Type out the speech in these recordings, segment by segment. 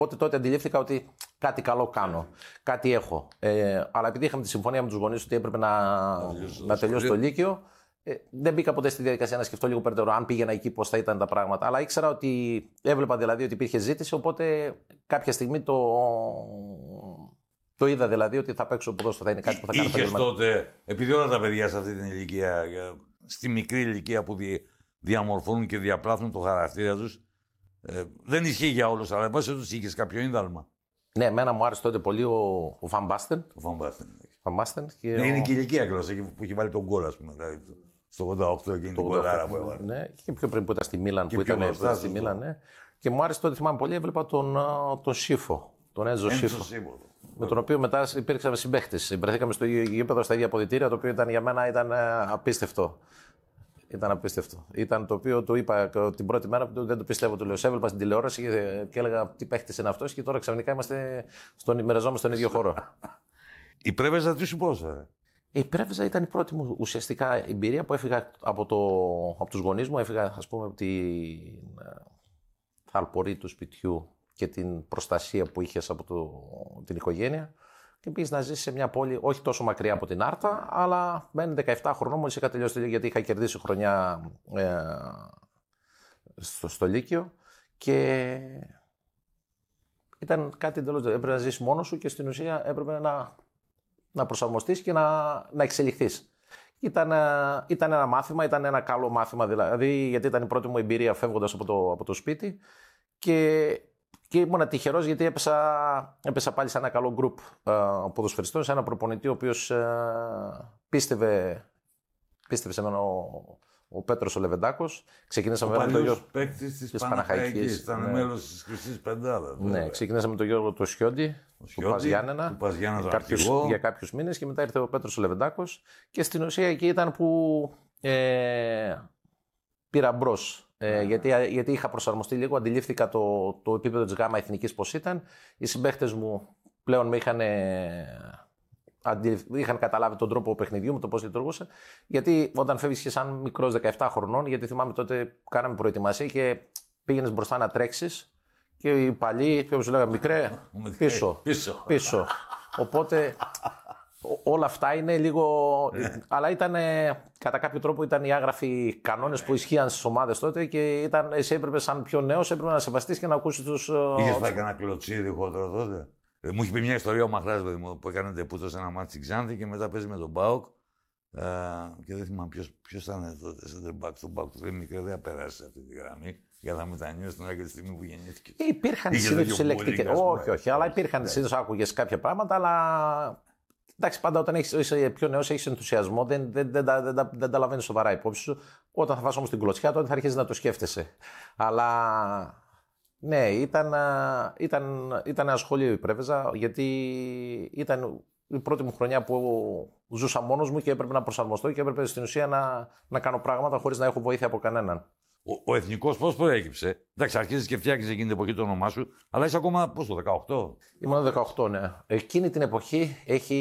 Οπότε τότε αντιλήφθηκα ότι κάτι καλό κάνω, κάτι έχω. Αλλά επειδή είχαμε τη συμφωνία με τους γονείς ότι έπρεπε να τελειώσω το Λύκειο, δεν μπήκα ποτέ στη διαδικασία να σκεφτώ λίγο περαιτέρω αν πήγαινα εκεί πώς θα ήταν τα πράγματα. Αλλά ήξερα ότι έβλεπα δηλαδή ότι υπήρχε ζήτηση, οπότε κάποια στιγμή το είδα δηλαδή ότι θα παίξω ποδόσφαιρο, θα είναι κάτι που θα κάνω. Είχες τότε, επειδή όλα τα παιδιά σε αυτή την ηλικία, στη μικρή ηλικία που διαμορφώνουν και διαπλάθουν το χαρακτήρα τους, δεν ισχύει για όλους, αλλά πώς τους είχες κάποιο ίνδαλμα? Ναι, εμένα μου άρεσε τότε πολύ ο Βαν Μπάστεν. Ναι, είναι και η ηλικία ακριβώς που έχει βάλει τον γκολ, ας πούμε. Δηλαδή, στο 88 εκείνη την κολάρα που έβαλε. Ναι, και πιο πριν που ήταν στη Μίλαν. Στη Μίλαν, ναι. Και μου άρεσε τότε, θυμάμαι πολύ, έβλεπα τον Σίφο. Τον Έντζο Σίφο. Με τον οποίο μετά υπήρξαμε συμπαίχτες. Βρεθήκαμε στο ίδιο γήπεδο, στα ίδια αποδυτήρια, το οποίο για μένα ήταν απίστευτο. Ήταν απίστευτο. Ήταν το οποίο το είπα την πρώτη μέρα που δεν το πιστεύω. Του λέω: σε έβλεπα στην τηλεόραση και έλεγα τι παίχτης είναι αυτός, και τώρα ξαφνικά μοιραζόμαστε στον ίδιο χώρο. Η Πρέβεζα τι σου πόσα? Η Πρέβεζα ήταν η πρώτη μου ουσιαστικά εμπειρία που έφυγα από τους γονείς μου. Έφυγα, ας πούμε, από την θαλπορή του σπιτιού και την προστασία που είχες από την οικογένεια. Και πήγες να ζήσεις σε μια πόλη όχι τόσο μακριά από την Άρτα, αλλά μένει 17 χρονών μόλις είχα τελειώσει, γιατί είχα κερδίσει χρονιά στο Λύκειο και ήταν κάτι εντελώς. Έπρεπε να ζήσεις μόνος σου και στην ουσία έπρεπε να προσαρμοστείς και να εξελιχθείς. Ήταν ένα μάθημα, ήταν ένα καλό μάθημα δηλαδή, γιατί ήταν η πρώτη μου εμπειρία φεύγοντας από το σπίτι και ήμουν τυχερός γιατί έπεσα πάλι σε ένα καλό γκρουπ ποδοσφαιριστών, σε ένα προπονητή ο οποίος πίστευε σε μένα, ο Πέτρος ο Λεβεντάκος. Ξεκινήσαμε με τον Γιώργο παίκτης της Παναχαϊκής. Ήταν μέλος της Χρυσής Πεντάδας. Ναι, ξεκινήσαμε με τον Γιώργο το Σιόντι, του Πας Γιάννενα, για κάποιους μήνες, και μετά ήρθε ο Πέτρος ο Λεβεντάκος και στην ουσία εκεί ήταν που πήρα μπρος. Γιατί είχα προσαρμοστεί λίγο, αντιλήφθηκα το επίπεδο της ΓΑΜΑ Εθνικής πώς ήταν. Οι συμπαίχτες μου πλέον με είχαν καταλάβει τον τρόπο παιχνιδιού μου, το πώς λειτουργούσε. Γιατί όταν φεύγεις και σαν μικρός 17 χρονών, γιατί θυμάμαι τότε κάναμε προετοιμασία και πήγαινες μπροστά να τρέξεις και οι παλιοί, όπως σου λέγανε, μικρέ, πίσω. Οπότε όλα αυτά είναι λίγο. Αλλά ήταν κατά κάποιο τρόπο ήταν οι άγραφοι κανόνες που ισχύαν στις ομάδες τότε και εσύ έπρεπε, σαν πιο νέος, έπρεπε να σεβαστείς και να ακούσεις τους. Είχες πάει κανένα κλωτσίδι χοντρό τότε? Μου είχε πει μια ιστορία ο Μαχράς που έκανε τεπούτο σε ένα μάτι στην Ξάνθη και μετά παίζει με τον ΠΑΟΚ. Και δεν θυμάμαι ποιος ήταν τότε σε back στον ΠΑΟΚ. Δεν μικρό, δεν πέρασε αυτή τη γραμμή για να μετανιώσει την άλλη στιγμή που γεννήθηκε. Υπήρχαν συνήθως συλλεκτικές. Όχι, αλλά υπήρχαν συνήθως, άκουγες κάποια πράγματα, αλλά. Εντάξει, πάντα όταν είσαι πιο νέος, έχεις ενθουσιασμό, δεν τα λαβαίνεις σοβαρά υπόψη σου. Όταν θα φας όμως την κλωτσιά, τότε θα αρχίσεις να το σκέφτεσαι. Αλλά ναι, ήταν ένα σχολείο η Πρέβεζα, γιατί ήταν η πρώτη μου χρονιά που ζούσα μόνος μου και έπρεπε να προσαρμοστώ και έπρεπε στην ουσία να κάνω πράγματα χωρίς να έχω βοήθεια από κανέναν. Ο εθνικός πώς προέκυψε? Εντάξει, αρχίζεις και φτιάχνεις εκείνη την εποχή το όνομά σου, αλλά είσαι ακόμα, πώς, το 18? Ήμουν 18, ναι. Εκείνη την εποχή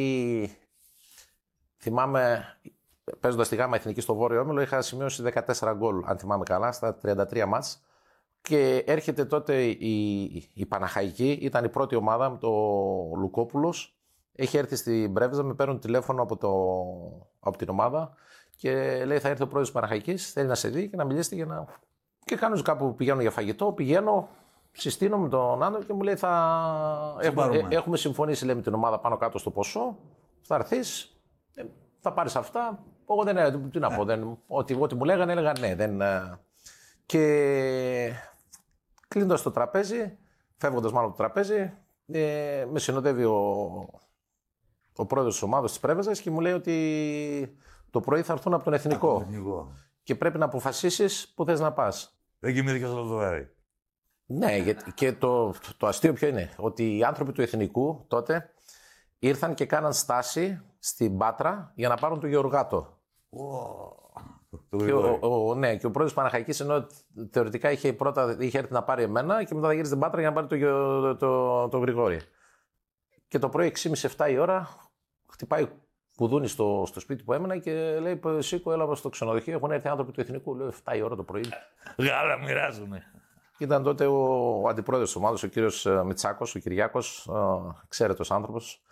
θυμάμαι, παίζοντας τη ΓΑΜΑ Εθνική στο Βόρειο Όμιλο, είχα σημειώσει 14 γκολ, αν θυμάμαι καλά, στα 33 μάτς. Και έρχεται τότε η Παναχαϊκή, ήταν η πρώτη ομάδα με το Λουκόπουλος. Έχει έρθει στην Πρέβεζα, με παίρνουν τηλέφωνο από την ομάδα και λέει: θα έρθει ο πρόεδρος της Παναχαϊκής, θέλει να σε δει και να μιλήσει Και κάνω κάπου, πηγαίνω για φαγητό, συστήνω με τον άντρα και μου λέει: έχουμε συμφωνήσει, λέει, με την ομάδα πάνω κάτω στο ποσό, θα έρθεις, θα πάρεις αυτά. Εγώ τι να πω, ό,τι μου λέγανε, έλεγα ναι. Και κλείνοντας το τραπέζι, φεύγοντας μάλλον από το τραπέζι, με συνοδεύει ο πρόεδρος της ομάδας της Πρέβεζας και μου λέει ότι το πρωί θα έρθουν από τον Εθνικό. Και πρέπει να αποφασίσεις που θες να πας. Δεν κοιμήθηκες το βράδυ? Ναι, και το αστείο ποιο είναι? Ότι οι άνθρωποι του Εθνικού τότε ήρθαν και κάναν στάση στην Πάτρα για να πάρουν τον Γεωργάτο. Ναι, και ο πρόεδρος Παναχαϊκής, ενώ θεωρητικά είχε έρθει να πάρει εμένα και μετά θα γύρισε στην Πάτρα για να πάρει τον Γρηγόρη. Και το πρωί 6.30-7 η ώρα χτυπάει κουδούνι στο σπίτι που έμενα και λέει: σήκω, έλαβα στο ξενοδοχείο. Έχουν έρθει άνθρωποι του Εθνικού. Λέω: 7 η ώρα το πρωί. Γάλα μοιράζουνε. Ήταν τότε ο αντιπρόεδρος της ομάδας, ο κύριος Μητσάκος, ο Κυριάκος, ξέρετος άνθρωπος.